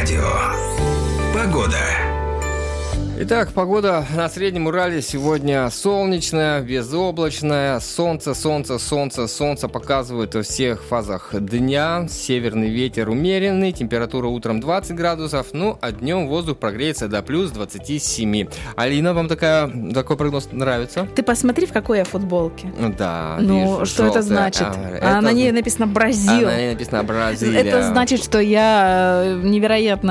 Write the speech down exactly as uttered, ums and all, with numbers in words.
радио. Погода. Итак, погода на Среднем Урале сегодня солнечная, безоблачная. Солнце, солнце, солнце, солнце показывают во всех фазах дня. Северный ветер умеренный, температура утром двадцать градусов, ну а днем воздух прогреется до плюс двадцать семь. Алина, вам такая, такой прогноз нравится? Ты посмотри, в какой я футболке. Да. Ну, вижу, что желтая. это значит? А, а это... на ней написано «Бразил». А на ней написано «Бразилия». Это значит, что я невероятно